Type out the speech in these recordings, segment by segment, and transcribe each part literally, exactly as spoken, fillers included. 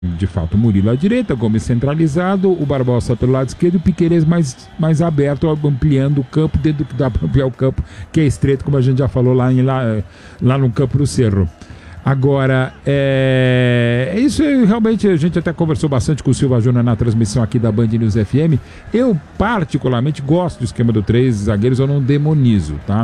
de fato, o Murilo à direita, Gomes centralizado, o Barbosa pelo lado esquerdo e o Piquerez mais, mais aberto, ampliando o campo, dentro do que dá para ampliar o campo, que é estreito, como a gente já falou lá, em, lá, lá no campo do Cerro. Agora, é... isso realmente a gente até conversou bastante com o Silva Júnior na transmissão aqui da Band News F M. Eu particularmente gosto do esquema do três zagueiros, eu não demonizo, tá?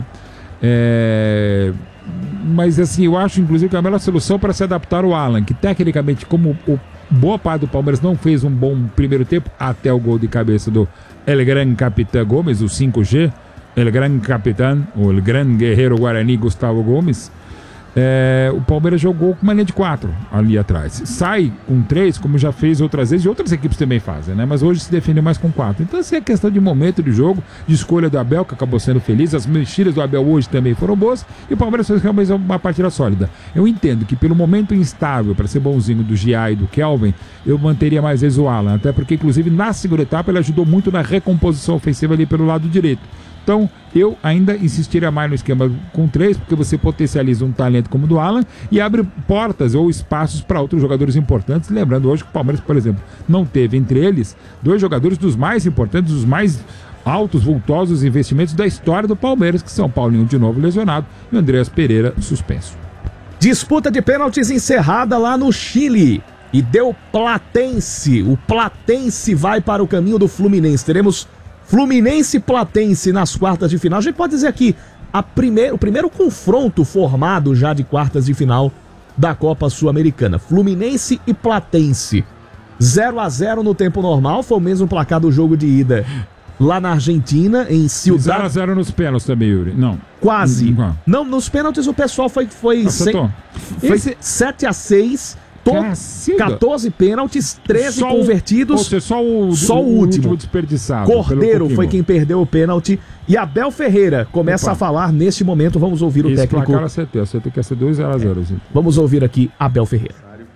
É... Mas assim, eu acho inclusive que é a melhor solução para se adaptar ao Alan, que tecnicamente, como o boa parte do Palmeiras não fez um bom primeiro tempo, até o gol de cabeça do El Gran Capitán Gomes, o cinco G, El Gran Capitán, o El Gran Guerreiro Guarani Gustavo Gomes. É, o Palmeiras jogou com uma linha de quatro ali atrás. Sai com três, como já fez outras vezes, e outras equipes também fazem, né? Mas hoje se defendeu mais com quatro. Então, assim, é questão de momento de jogo, de escolha do Abel, que acabou sendo feliz. As mexidas do Abel hoje também foram boas, e o Palmeiras fez realmente uma partida sólida. Eu entendo que pelo momento instável, para ser bonzinho do Gia e do Kelvin, eu manteria mais vezes o Alan, até porque, inclusive, na segunda etapa, ele ajudou muito na recomposição ofensiva ali pelo lado direito. Então, eu ainda insistiria mais no esquema com três, porque você potencializa um talento como o do Alan e abre portas ou espaços para outros jogadores importantes. Lembrando hoje que o Palmeiras, por exemplo, não teve entre eles dois jogadores dos mais importantes, dos mais altos, vultosos investimentos da história do Palmeiras, que são Paulinho de novo lesionado e o Andreas Pereira suspenso. Disputa de pênaltis encerrada lá no Chile e deu Platense. O Platense vai para o caminho do Fluminense. Teremos Fluminense e Platense nas quartas de final. A gente pode dizer aqui, a primeir, o primeiro confronto formado já de quartas de final da Copa Sul-Americana. Fluminense e Platense. zero a zero no tempo normal, foi o mesmo placar do jogo de ida lá na Argentina, em Ciudad... zero a zero nos pênaltis também, Yuri. Não. Quase. Não, Não nos pênaltis o pessoal foi... Foi, sem, foi Esse... sete a seis... quatorze pênaltis, treze só convertidos. O, seja, só o, só o, o último. último desperdiçado. Cordeiro foi quem perdeu o pênalti. E Abel Ferreira começa Opa. a falar nesse momento. Vamos ouvir o Esse técnico. Placar acertei, acertei que ia ser dois a zero. É. Vamos ouvir aqui Abel Ferreira.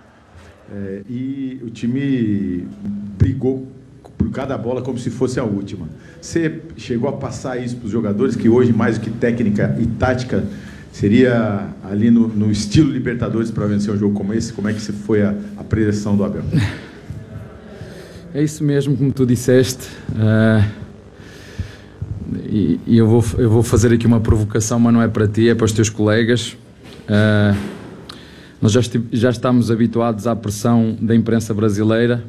É, e o time brigou por cada bola como se fosse a última. Você chegou a passar isso para os jogadores, que hoje, mais do que técnica e tática, seria ali no, no estilo Libertadores para vencer um jogo como esse? Como é que foi a, a preleção do Abel? É isso mesmo, como tu disseste. Uh, e, e eu, vou, eu vou fazer aqui uma provocação, mas não é para ti, é para os teus colegas. Uh, nós já, estive, já estamos habituados à pressão da imprensa brasileira.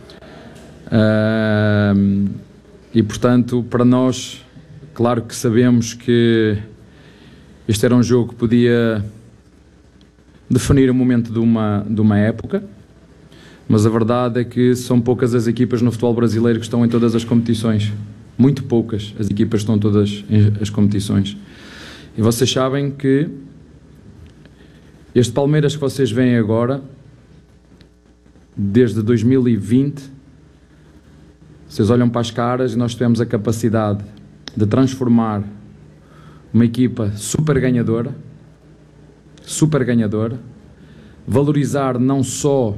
Uh, e, portanto, para nós, claro que sabemos que este era um jogo que podia definir o momento de uma, de uma época, mas a verdade é que são poucas as equipas no futebol brasileiro que estão em todas as competições. Muito poucas as equipas estão todas em as competições. E vocês sabem que este Palmeiras que vocês veem agora, desde dois mil e vinte, vocês olham para as caras e nós tivemos a capacidade de transformar uma equipa super ganhadora, super ganhadora, valorizar não só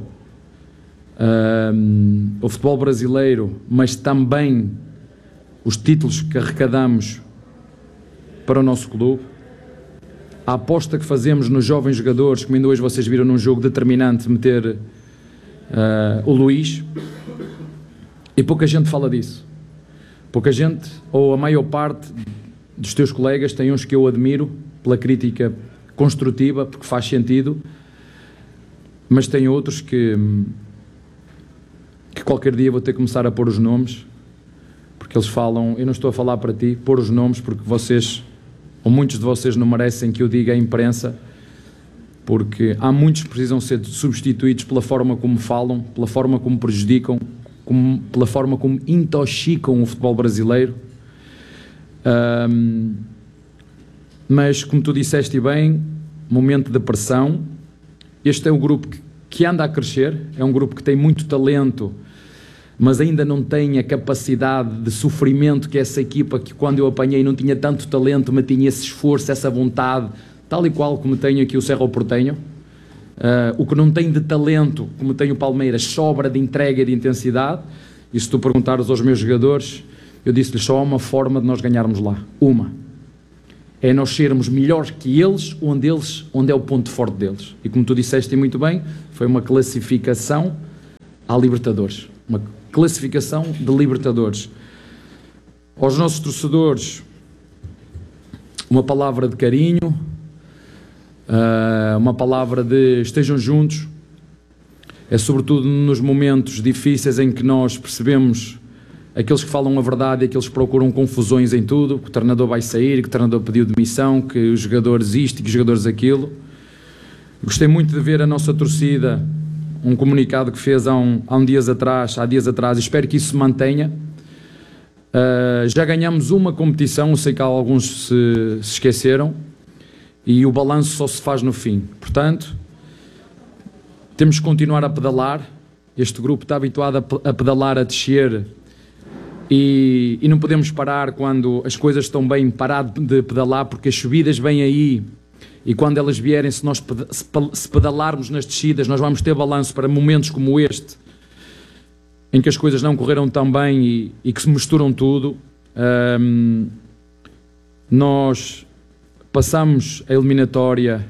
um, o futebol brasileiro, mas também os títulos que arrecadamos para o nosso clube, a aposta que fazemos nos jovens jogadores, como ainda hoje vocês viram num jogo determinante, meter uh, o Luís, e pouca gente fala disso. Pouca gente, ou a maior parte dos teus colegas, tem uns que eu admiro pela crítica construtiva, porque faz sentido, mas tem outros que, que qualquer dia vou ter que começar a pôr os nomes, porque eles falam, eu não estou a falar para ti, pôr os nomes, porque vocês, ou muitos de vocês não merecem que eu diga à imprensa, porque há muitos que precisam ser substituídos pela forma como falam, pela forma como prejudicam, como, pela forma como intoxicam o futebol brasileiro. Um, mas como tu disseste bem, momento de pressão. Este é o grupo que, que anda a crescer, é um grupo que tem muito talento, mas ainda não tem a capacidade de sofrimento que essa equipa, que quando eu apanhei não tinha tanto talento, mas tinha esse esforço, essa vontade, tal e qual como tenho aqui o Cerro Porteño. Uh, o que não tem de talento, como tem o Palmeiras, sobra de entrega e de intensidade. E se tu perguntares aos meus jogadores, eu disse-lhes só há uma forma de nós ganharmos lá. Uma. É nós sermos melhores que eles, onde eles, onde é o ponto forte deles. E como tu disseste muito bem, foi uma classificação à Libertadores. Uma classificação de Libertadores. Aos nossos torcedores, uma palavra de carinho, uma palavra de estejam juntos. É sobretudo nos momentos difíceis em que nós percebemos aqueles que falam a verdade e aqueles que procuram confusões em tudo, que o treinador vai sair, que o treinador pediu demissão, que os jogadores isto e que os jogadores aquilo. Gostei muito de ver a nossa torcida, um comunicado que fez há, um, há, um dias, atrás, há dias atrás, e espero que isso se mantenha. Uh, já ganhamos uma competição, eu sei que alguns se, se esqueceram, e o balanço só se faz no fim. Portanto, temos que continuar a pedalar. Este grupo está habituado a, a pedalar, a descer, e, e não podemos parar quando as coisas estão bem, parar de pedalar, porque as subidas vêm aí, e quando elas vierem, se nós se pedalarmos nas descidas, nós vamos ter balanço para momentos como este, em que as coisas não correram tão bem e, e que se misturam tudo. Um, nós passamos a eliminatória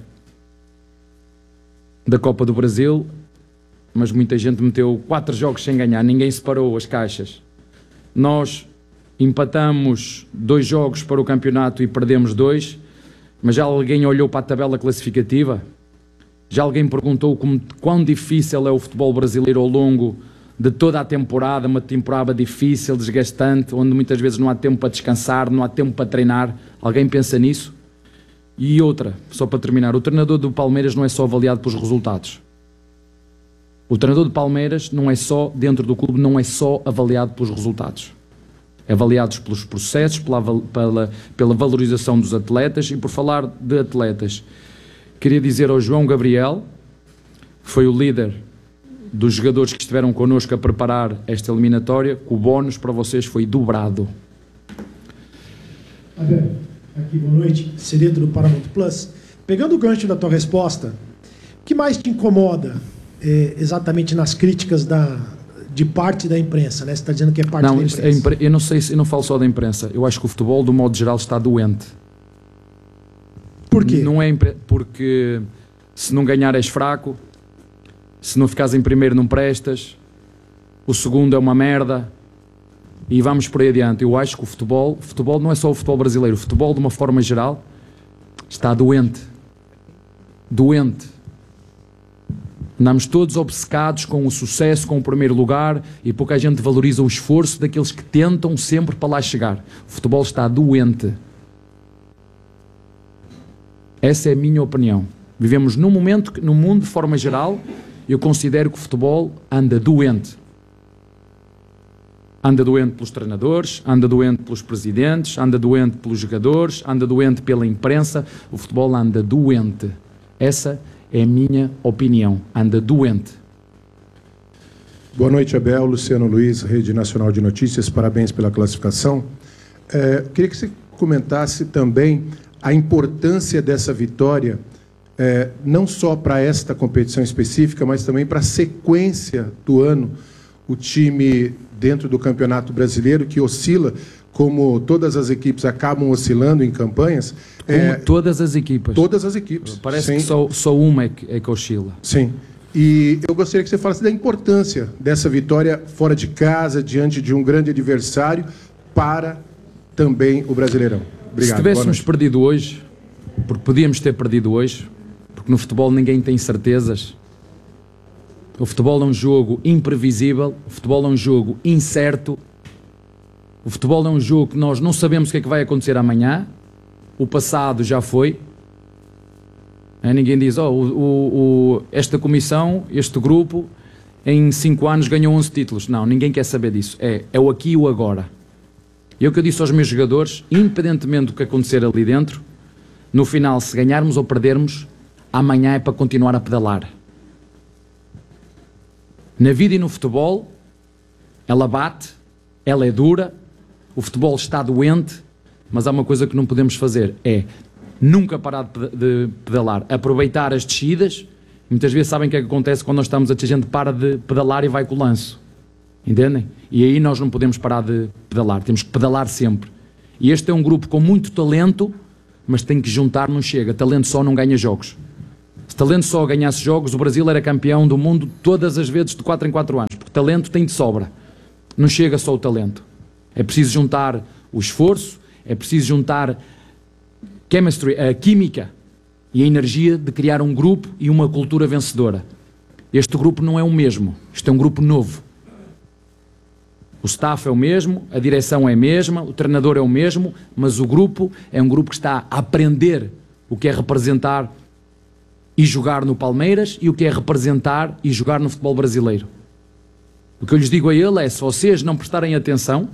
da Copa do Brasil, mas muita gente meteu quatro jogos sem ganhar, ninguém separou as caixas. Nós empatamos dois jogos para o campeonato e perdemos dois, mas já alguém olhou para a tabela classificativa? Já alguém perguntou como, quão difícil é o futebol brasileiro ao longo de toda a temporada, uma temporada difícil, desgastante, onde muitas vezes não há tempo para descansar, não há tempo para treinar? Alguém pensa nisso? E outra, só para terminar, o treinador do Palmeiras não é só avaliado pelos resultados. O treinador do Palmeiras não é só, dentro do clube, não é só avaliado pelos resultados. É avaliado pelos processos, pela, pela, pela valorização dos atletas. E por falar de atletas, queria dizer ao João Gabriel, que foi o líder dos jogadores que estiveram connosco a preparar esta eliminatória, que o bónus para vocês foi dobrado. Abel, aqui, boa noite, Ceredo do Paramount Plus. Pegando o gancho da tua resposta, o que mais te incomoda é, exatamente nas críticas da, de parte da imprensa, né? Você está dizendo que é parte não, da imprensa. Impre... Eu não sei se eu não falo só da imprensa. Eu acho que o futebol, do modo geral, está doente. Por quê? Não é impre... porque se não ganhar és fraco, se não ficares em primeiro não prestas, o segundo é uma merda, e vamos por aí adiante. Eu acho que o futebol, o futebol não é só o futebol brasileiro, o futebol de uma forma geral está doente. Doente. Andamos todos obcecados com o sucesso, com o primeiro lugar, e pouca gente valoriza o esforço daqueles que tentam sempre para lá chegar. O futebol está doente. Essa é a minha opinião. Vivemos num momento que, no mundo de forma geral, eu considero que o futebol anda doente. Anda doente pelos treinadores, anda doente pelos presidentes, anda doente pelos jogadores, anda doente pela imprensa. O futebol anda doente. Essa é a minha opinião. Anda doente. Boa noite, Abel. Luciano Luiz, Rede Nacional de Notícias. Parabéns pela classificação. É, queria que você comentasse também a importância dessa vitória, é, não só para esta competição específica, mas também para a sequência do ano. O time dentro do Campeonato Brasileiro, que oscila, como todas as equipes acabam oscilando em campanhas. Como é, todas as equipas. Todas as equipes. Parece sim. que só, só uma é que, é que oscila. Sim. E eu gostaria que você falasse da importância dessa vitória fora de casa, diante de um grande adversário, para também o Brasileirão. Obrigado. Se tivéssemos perdido hoje, porque podíamos ter perdido hoje, porque no futebol ninguém tem certezas. O futebol é um jogo imprevisível, o futebol é um jogo incerto, o futebol é um jogo que nós não sabemos o que é que vai acontecer amanhã, o passado já foi. É, ninguém diz, oh, o, o, o, esta comissão, este grupo, em cinco anos ganhou onze títulos. Não, ninguém quer saber disso. É, é o aqui e o agora. E é o que eu disse aos meus jogadores, independentemente do que acontecer ali dentro, no final, se ganharmos ou perdermos, amanhã é para continuar a pedalar. Na vida e no futebol, ela bate, ela é dura, o futebol está doente, mas há uma coisa que não podemos fazer, é nunca parar de pedalar, aproveitar as descidas. Muitas vezes sabem o que é que acontece quando nós estamos a descer, a gente para de pedalar e vai com o lanço, entendem? E aí nós não podemos parar de pedalar, temos que pedalar sempre. E este é um grupo com muito talento, mas tem que juntar, não chega, talento só não ganha jogos. Se talento só ganhasse jogos, o Brasil era campeão do mundo todas as vezes de quatro em quatro anos, porque talento tem de sobra. Não chega só o talento. É preciso juntar o esforço, é preciso juntar chemistry, a química e a energia de criar um grupo e uma cultura vencedora. Este grupo não é o mesmo, isto é um grupo novo. O staff é o mesmo, a direção é a mesma, o treinador é o mesmo, mas o grupo é um grupo que está a aprender o que é representar e jogar no Palmeiras e o que é representar e jogar no futebol brasileiro. O que eu lhes digo a ele é, se vocês não prestarem atenção,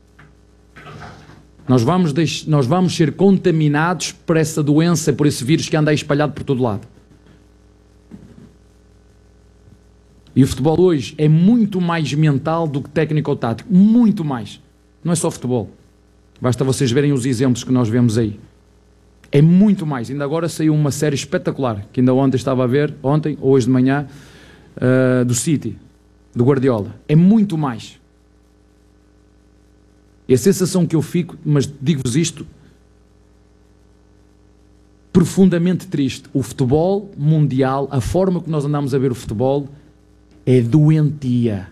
nós vamos, deix- nós vamos ser contaminados por essa doença, por esse vírus que anda aí espalhado por todo lado. E o futebol hoje é muito mais mental do que técnico ou tático. Muito mais. Não é só futebol. Basta vocês verem os exemplos que nós vemos aí. É muito mais. Ainda agora saiu uma série espetacular, que ainda ontem estava a ver, ontem ou hoje de manhã, uh, do City, do Guardiola. É muito mais. E a sensação que eu fico, mas digo-vos isto, profundamente triste. O futebol mundial, a forma que nós andamos a ver o futebol, é doentia.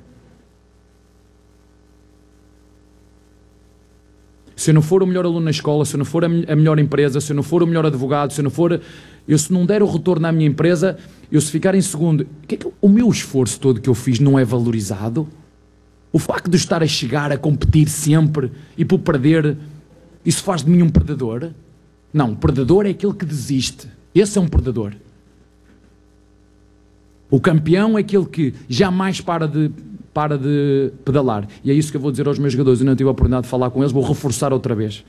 Se eu não for o melhor aluno na escola, se eu não for a melhor empresa, se eu não for o melhor advogado, se eu não for, eu se não der o retorno à minha empresa, eu se ficar em segundo, que é que o meu esforço todo que eu fiz não é valorizado? O facto de eu estar a chegar a competir sempre e por perder, isso faz de mim um perdedor? Não, o perdedor é aquele que desiste. Esse é um perdedor. O campeão é aquele que jamais para de, para de pedalar. E é isso que eu vou dizer aos meus jogadores. Eu não tive a oportunidade de falar com eles, vou reforçar outra vez.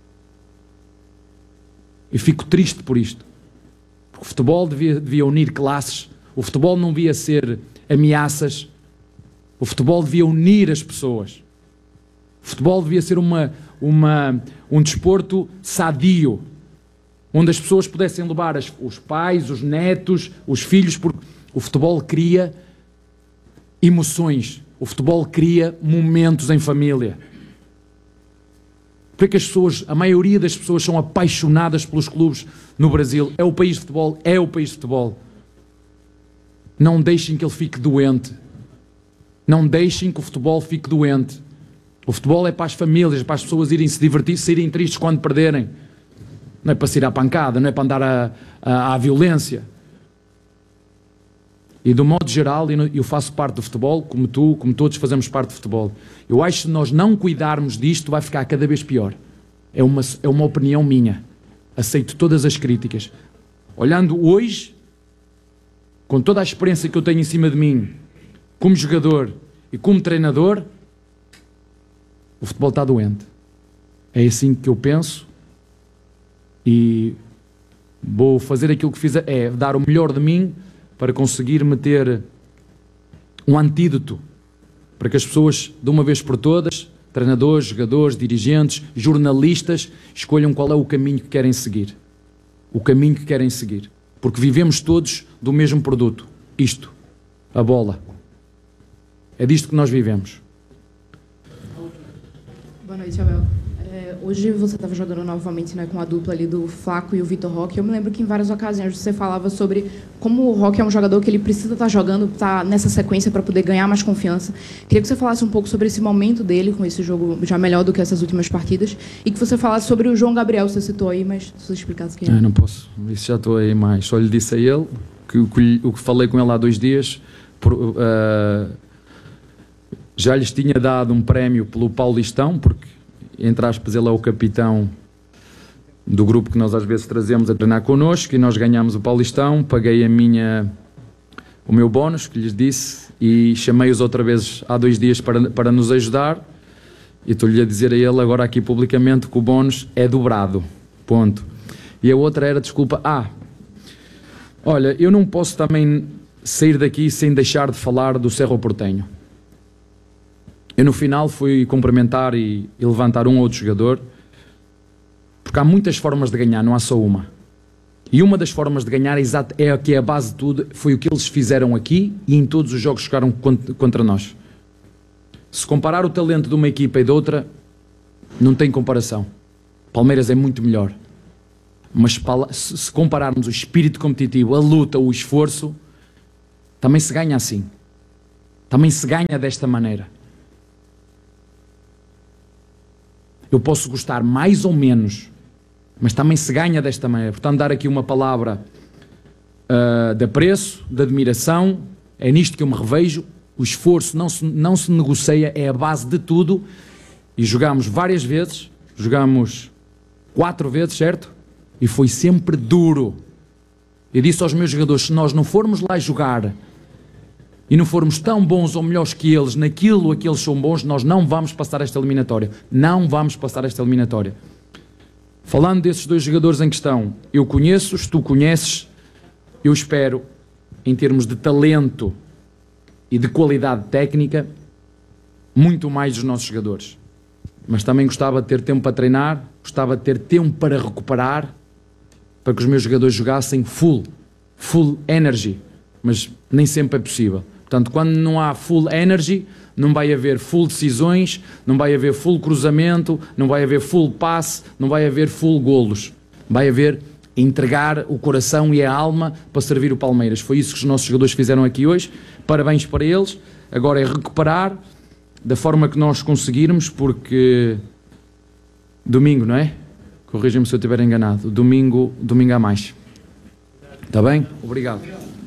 E fico triste por isto. Porque o futebol devia, devia unir classes. O futebol não devia ser ameaças. O futebol devia unir as pessoas. O futebol devia ser uma, uma, um desporto sadio, onde as pessoas pudessem levar as, os pais, os netos, os filhos, porque o futebol cria emoções, o futebol cria momentos em família. Porque as pessoas, a maioria das pessoas são apaixonadas pelos clubes no Brasil. É o país de futebol, é o país de futebol. Não deixem que ele fique doente. Não deixem que o futebol fique doente. O futebol é para as famílias, para as pessoas irem se divertir, saírem tristes quando perderem. Não é para se ir à pancada, não é para andar à, à, à violência. E do modo geral, eu faço parte do futebol, como tu, como todos fazemos parte do futebol. Eu acho que se nós não cuidarmos disto, vai ficar cada vez pior. É uma, é uma opinião minha. Aceito todas as críticas. Olhando hoje, com toda a experiência que eu tenho em cima de mim, como jogador e como treinador, o futebol está doente. É assim que eu penso e vou fazer aquilo que fiz, é dar o melhor de mim para conseguir meter um antídoto para que as pessoas, de uma vez por todas, treinadores, jogadores, dirigentes, jornalistas, escolham qual é o caminho que querem seguir. O caminho que querem seguir. Porque vivemos todos do mesmo produto. Isto, a bola. É disto que nós vivemos. Boa noite, Abel. É, hoje você estava jogando novamente, né, com a dupla ali do Flaco e o Vitor Roque. Eu me lembro que em várias ocasiões você falava sobre como o Roque é um jogador que ele precisa estar jogando, estar nessa sequência para poder ganhar mais confiança. Queria que você falasse um pouco sobre esse momento dele, com esse jogo já melhor do que essas últimas partidas, e que você falasse sobre o João Gabriel, você citou aí, mas se você explicasse quem é. Eu não posso, isso já estou aí mais. Só lhe disse a ele, que, que o que falei com ele há dois dias, por, uh, já lhes tinha dado um prémio pelo Paulistão, porque, entre aspas, ele é o capitão do grupo que nós às vezes trazemos a treinar connosco, e nós ganhámos o Paulistão. Paguei a minha, o meu bónus, que lhes disse, e chamei-os outra vez há dois dias para, para nos ajudar, e estou-lhe a dizer a ele agora aqui publicamente que o bónus é dobrado, ponto. E a outra era, desculpa, ah, olha, eu não posso também sair daqui sem deixar de falar do Cerro Porteño. Eu no final fui cumprimentar e, e levantar um ou outro jogador, porque há muitas formas de ganhar, não há só uma. E uma das formas de ganhar é, é que é a base de tudo, foi o que eles fizeram aqui e em todos os jogos que jogaram contra, contra nós. Se comparar o talento de uma equipa e de outra, não tem comparação. Palmeiras é muito melhor. Mas se compararmos o espírito competitivo, a luta, o esforço, também se ganha assim. Também se ganha desta maneira. Eu posso gostar mais ou menos, mas também se ganha desta maneira. Portanto, dar aqui uma palavra uh, de apreço, de admiração, é nisto que eu me revejo. O esforço não se, não se negocia, é a base de tudo. E jogámos várias vezes, jogámos quatro vezes, certo? E foi sempre duro. Eu disse aos meus jogadores, se nós não formos lá jogar e não formos tão bons ou melhores que eles naquilo a que eles são bons, nós não vamos passar esta eliminatória. Não vamos passar esta eliminatória. Falando desses dois jogadores em questão, eu conheço-os, tu conheces, eu espero, em termos de talento e de qualidade técnica, muito mais dos nossos jogadores. Mas também gostava de ter tempo para treinar, gostava de ter tempo para recuperar, para que os meus jogadores jogassem full, full energy, mas nem sempre é possível. Portanto, quando não há full energy, não vai haver full decisões, não vai haver full cruzamento, não vai haver full passe, não vai haver full golos. Vai haver entregar o coração e a alma para servir o Palmeiras. Foi isso que os nossos jogadores fizeram aqui hoje. Parabéns para eles. Agora é recuperar da forma que nós conseguirmos, porque domingo, não é? Corrija-me se eu estiver enganado. Domingo, domingo há mais. Está bem? Obrigado.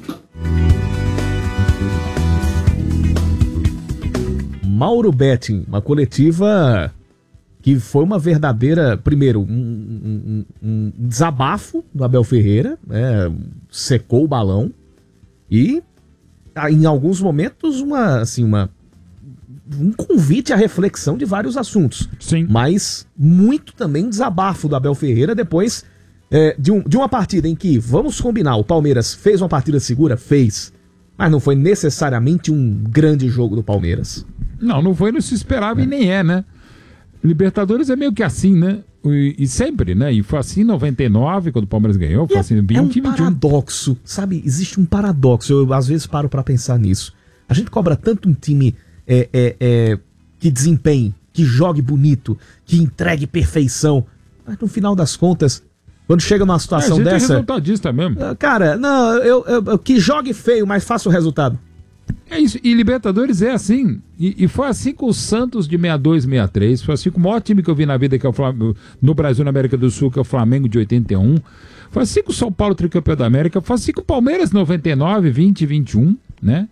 Mauro Betting, uma coletiva que foi uma verdadeira, primeiro, um, um, um desabafo do Abel Ferreira, né, secou o balão e, em alguns momentos, uma, assim, uma, um convite à reflexão de vários assuntos. Sim. Mas muito também desabafo do Abel Ferreira depois é, de, um, de uma partida em que, vamos combinar, o Palmeiras fez uma partida segura? Fez. Mas não foi necessariamente um grande jogo do Palmeiras. Não, não foi, não se esperava é. e nem é, né? Libertadores é meio que assim, né? E, e sempre, né? E foi assim em noventa e nove, quando o Palmeiras ganhou, foi é, assim em vinte, é um vinte e um. paradoxo, sabe? Existe um paradoxo, eu às vezes paro pra pensar nisso. A gente cobra tanto um time é, é, é, que desempenhe, que jogue bonito, que entregue perfeição, mas no final das contas, quando chega numa situação é, a gente dessa... é resultadista mesmo. Cara, não, eu, eu, eu que jogue feio, mas faça o resultado. É isso, e Libertadores é assim, e, e foi assim com o Santos de sessenta e dois, sessenta e três, foi assim com o maior time que eu vi na vida, que é o Flamengo, no Brasil, na América do Sul, que é o Flamengo de oitenta e um, foi assim com o São Paulo, tricampeão da América, foi assim com o Palmeiras, noventa e nove, vinte, vinte e um, né?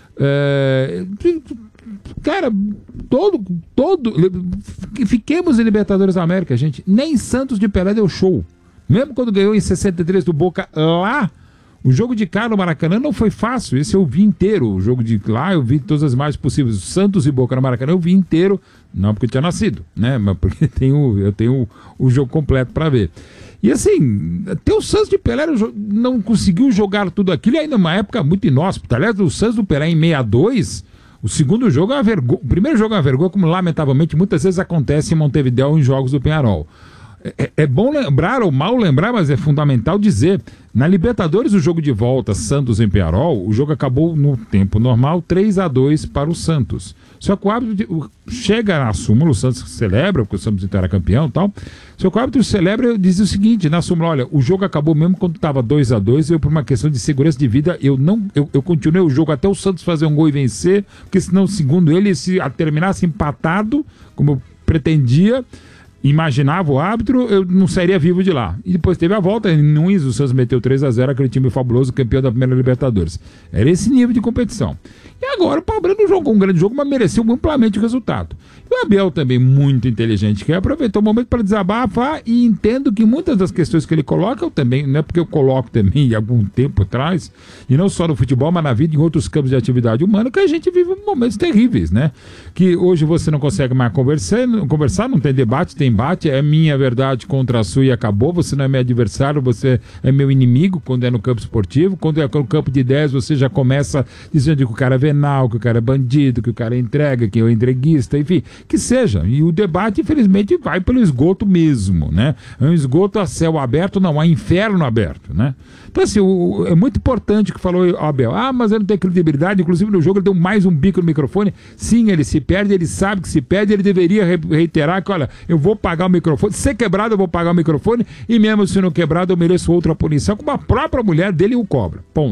É, cara, todo, todo, fiquemos em Libertadores da América, gente, nem Santos de Pelé deu show, mesmo quando ganhou em sessenta e três do Boca lá. O jogo de cá no Maracanã não foi fácil, esse eu vi inteiro, o jogo de lá eu vi todas as imagens possíveis, Santos e Boca no Maracanã eu vi inteiro, não porque eu tinha nascido, né, mas porque tenho, eu tenho o, o jogo completo para ver. E assim, até o Santos de Pelé não conseguiu jogar tudo aquilo, e ainda numa época muito inóspita. Aliás, o Santos do Pelé em sessenta e dois, o segundo jogo é uma vergonha, o primeiro jogo é uma vergonha, como lamentavelmente muitas vezes acontece em Montevidéu em jogos do Peñarol. É, é bom lembrar, ou mal lembrar, mas é fundamental dizer, na Libertadores, o jogo de volta Santos em Peñarol, o jogo acabou no tempo normal três a dois para o Santos. Só que o árbitro chega na súmula, o Santos celebra, porque o Santos era campeão e tal, só que o árbitro celebra e diz o seguinte, na súmula, olha, o jogo acabou mesmo quando estava dois a dois, eu por uma questão de segurança de vida, eu não, eu, eu continuei o jogo até o Santos fazer um gol e vencer, porque senão, segundo ele, se terminasse empatado, como eu pretendia, imaginava o árbitro, eu não sairia vivo de lá. E depois teve a volta, em Nunes, o Santos meteu três a zero, aquele time fabuloso, campeão da primeira Libertadores. Era esse nível de competição. E agora o Palmeiras não jogou um grande jogo, mas mereceu amplamente o resultado. E o Abel também, muito inteligente, que aproveitou o momento para desabafar, e entendo que muitas das questões que ele coloca, eu também, não é porque eu coloco também há algum tempo atrás, e não só no futebol, mas na vida, em outros campos de atividade humana, que a gente vive momentos terríveis, né? Que hoje você não consegue mais conversar, conversar não tem debate, tem embate, é minha verdade contra a sua e acabou, você não é meu adversário, você é meu inimigo quando é no campo esportivo, quando é no campo de ideias você já começa dizendo que o cara é venal, que o cara é bandido, que o cara é entrega, que é o entreguista, enfim, que seja, e o debate infelizmente vai pelo esgoto mesmo, né? É um esgoto a céu aberto, não, há inferno aberto, né? Então assim, o, é muito importante o que falou o Abel, ah, mas ele não tem credibilidade, inclusive no jogo ele deu mais um bico no microfone, sim, ele se perde, ele sabe que se perde, ele deveria reiterar que, olha, eu vou pagar o microfone, se quebrado eu vou pagar o microfone, e mesmo se não quebrado eu mereço outra punição, como a própria mulher dele o cobra, ponto.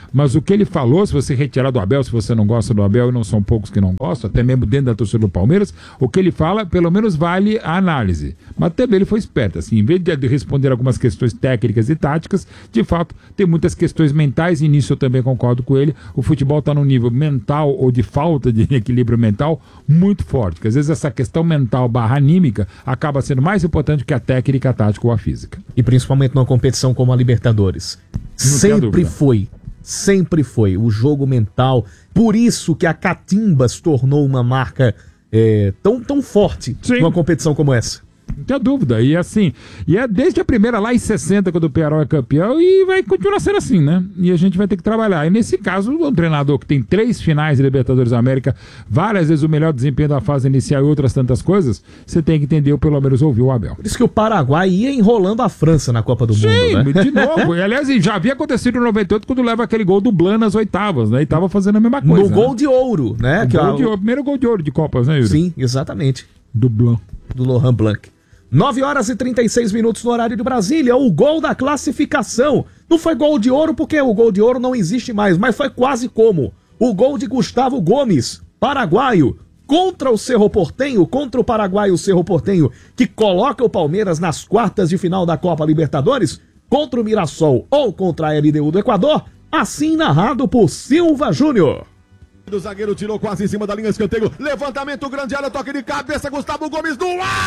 Mas o que ele falou, se você retirar do Abel, se você não gosta do Abel, e não são poucos que não gostam, até mesmo dentro da torcida do Palmeiras, o que ele fala, pelo menos vale a análise. Mas também ele foi esperto, assim, em vez de responder algumas questões técnicas e táticas, de fato, tem muitas questões mentais, e nisso eu também concordo com ele. O futebol está num nível mental, ou de falta de equilíbrio mental, muito forte, porque às vezes essa questão mental barra anímica acaba sendo mais importante que a técnica, a tática ou a física. E principalmente numa competição como a Libertadores. Sempre foi, sempre foi o jogo mental. Por isso que a catimba se tornou uma marca é, tão, tão forte Sim. numa competição como essa. Não tem dúvida. E assim, e é desde a primeira lá em sessenta, quando o Pearol é campeão, e vai continuar sendo assim, né? E a gente vai ter que trabalhar. E nesse caso, um treinador que tem três finais de Libertadores da América, várias vezes o melhor desempenho da fase inicial e outras tantas coisas, você tem que entender, ou pelo menos ouvir o Abel. Por isso que o Paraguai ia enrolando a França na Copa do Sim, Mundo, né? de novo. E, aliás, já havia acontecido em noventa e oito, quando leva aquele gol do Blanc nas oitavas, né? E tava fazendo a mesma coisa. No né? gol de ouro, né? O, que gol a... de ouro, primeiro gol de ouro de Copas, né, Yuri? Sim, exatamente. Do Blanc. Do Laurent Blanc. nove horas e trinta e seis minutos no horário de Brasília, o gol da classificação. Não foi gol de ouro porque o gol de ouro não existe mais, mas foi quase como. O gol de Gustavo Gomes, paraguaio, contra o Cerro Porteño, contra o paraguaio Cerro Porteño, que coloca o Palmeiras nas quartas de final da Copa Libertadores, contra o Mirassol ou contra a L D U do Equador, assim narrado por Silva Júnior. O zagueiro tirou quase em cima da linha, escanteio, levantamento grande área, toque de cabeça, Gustavo Gomes no ar!